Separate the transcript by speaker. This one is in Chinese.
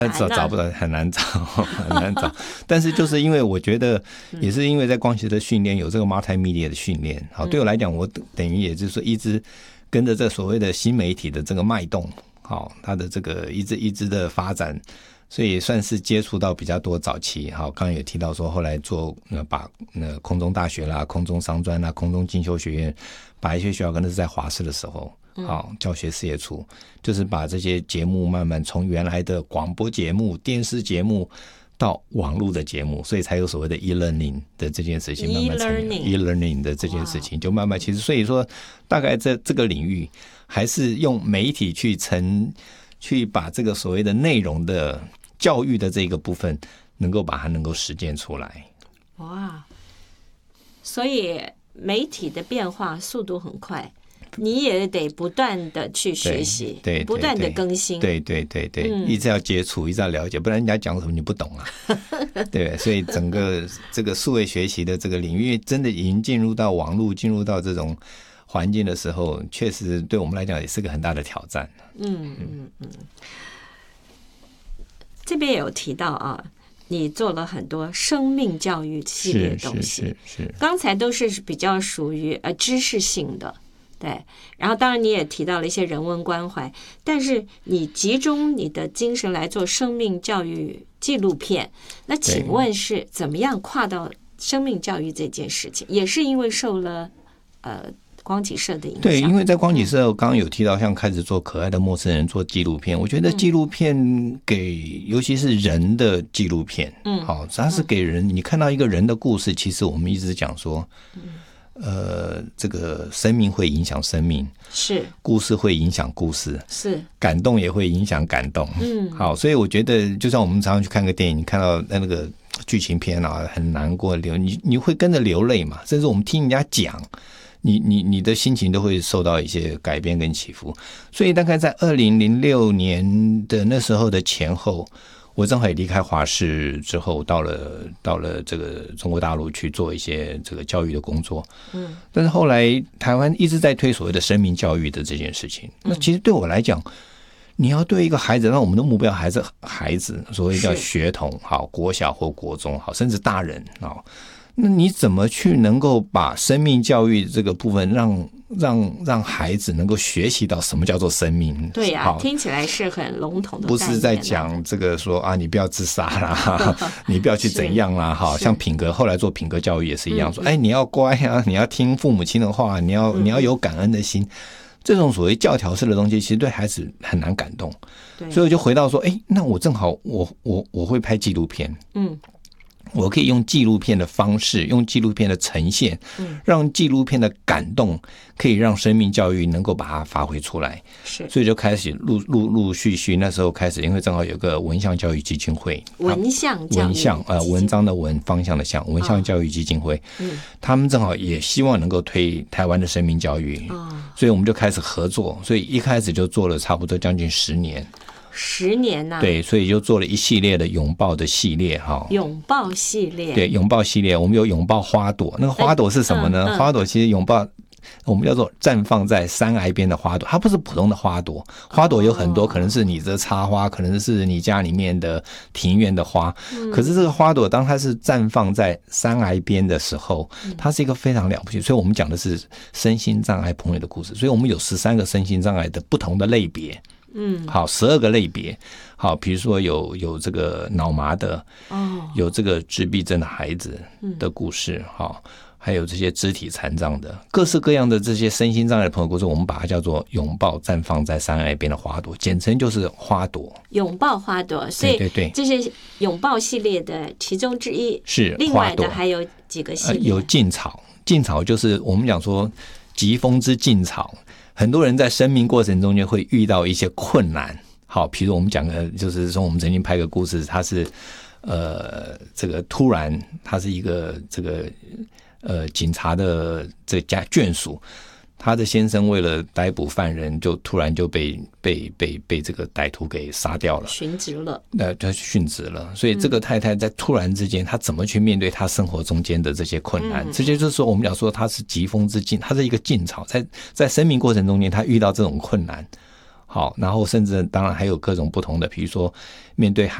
Speaker 1: 找不到，很难找，很难找。但是就是因为我觉得，也是因为在光学的训练有这个 multimedia 的训练，好，对我来讲，我等于也就是说一直跟着这所谓的新媒体的这个脉动，好，它的这个一直的发展。所以算是接触到比较多早期，好，刚刚有提到说后来做把空中大学啦、空中商专啦、空中进修学院，把一些学校跟那是在华视的时候，好，教学事业处就是把这些节目慢慢从原来的广播节目、电视节目到网络的节目，所以才有所谓的 e-learning 的这件事情慢慢成 e-learning 的这件事情就慢慢其实所以说大概这个领域还是用媒体去把这个所谓的内容的教育的这个部分能够把它能够实践出来。
Speaker 2: 哇，所以媒体的变化速度很快，你也得不断的去学习，
Speaker 1: 对，
Speaker 2: 不断的更新，
Speaker 1: 对，一直要接触，一直要了解，不然人家讲什么你不懂啊。对，所以整个这个数位学习的这个领域真的已经进入到网络，进入到这种环境的时候，确实对我们来讲也是个很大的挑战。
Speaker 2: 这边也有提到啊，你做了很多生命教育系列的东西，
Speaker 1: 是
Speaker 2: 刚才都是比较属于知识性的，对。然后当然你也提到了一些人文关怀，但是你集中你的精神来做生命教育纪录片，那请问是怎么样跨到生命教育这件事情？也是因为受了光启社的影响。
Speaker 1: 对，因为在光启社我刚刚有提到像开始做可爱的陌生人做纪录片，我觉得纪录片尤其是人的纪录片，好，它是给人你看到一个人的故事，其实我们一直讲说这个生命会影响生命，
Speaker 2: 是
Speaker 1: 故事会影响故事，
Speaker 2: 是
Speaker 1: 感动也会影响感动，好，所以我觉得就像我们常常去看个电影，你看到那个剧情片啊，很难过你会跟着流泪嘛，甚至我们听人家讲你的心情都会受到一些改变跟起伏，所以大概在2006年的那时候的前后，我正好也离开华视之后，到了这个中国大陆去做一些这个教育的工作。但是后来台湾一直在推所谓的生命教育的这件事情。那其实对我来讲，你要对一个孩子，让我们的目标还是孩子，所谓叫学童，好，国小或国中，好，甚至大人，好。那你怎么去能够把生命教育这个部分让孩子能够学习到什么叫做生命？
Speaker 2: 对呀，听起来是很笼统的概念，
Speaker 1: 不是在讲这个说啊，你不要自杀啦，你不要去怎样啦，哈，像品格，后来做品格教育也是一样，说哎，你要乖啊，你要听父母亲的话，你要有感恩的心。这种所谓教条式的东西，其实对孩子很难感动。所以我就回到说，哎，那我正好我会拍纪录片，我可以用纪录片的方式，用纪录片的呈现，让纪录片的感动可以让生命教育能够把它发挥出来。
Speaker 2: 是，
Speaker 1: 所以就开始陆续，那时候开始，因为正好有个文象教育基金会，
Speaker 2: 文象
Speaker 1: 文章的文，方向的象，文象教育基金会，他们正好也希望能够推台湾的生命教育，所以我们就开始合作，所以一开始就做了差不多将近10年。
Speaker 2: 10年呐，
Speaker 1: 对，所以就做了一系列的拥抱的系列哈。
Speaker 2: 拥抱系列，
Speaker 1: 对，拥抱系列，我们有拥抱花朵。那个花朵是什么呢？花朵其实拥抱，我们叫做绽放在山崖边的花朵，它不是普通的花朵。花朵有很多，可能是你的插花，可能是你家里面的庭院的花。可是这个花朵，当它是绽放在山崖边的时候，它是一个非常了不起。所以我们讲的是身心障碍朋友的故事。所以我们有13个身心障碍的不同的类别。好，12个类别。好，比如说有这个脑麻的，有这个自闭症的孩子的故事，好，还有这些肢体残障的，各式各样的这些身心障碍的朋友故事，我们把它叫做拥抱绽放在山崖边的花朵，简称就是花朵。拥
Speaker 2: 抱花朵，所以对，这是拥抱系列的其中之一。
Speaker 1: 是，
Speaker 2: 另外的还有几个系列，
Speaker 1: 有劲草，劲草就是我们讲说疾风之劲草。很多人在生命过程中间会遇到一些困难，好，比如我们讲的就是说我们曾经拍个故事，他是这个突然他是一个这个警察的这家眷属，他的先生为了逮捕犯人，就突然就被这个歹徒给杀掉了，
Speaker 2: 殉职了。
Speaker 1: 他殉职了，所以这个太太在突然之间，她怎么去面对她生活中间的这些困难？这些就是说，我们讲说她是疾风之劲，她是一个劲草，在生命过程中间，她遇到这种困难， 好，然后甚至当然还有各种不同的，比如说面对